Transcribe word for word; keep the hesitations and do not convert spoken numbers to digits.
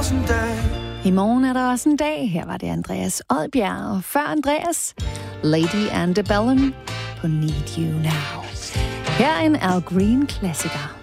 også en dag. I morgen er der også en dag. Her var det Andreas Odbjerg, og før Andreas, Lady Antebellum på Need You Now. Her er en Al Green klassiker.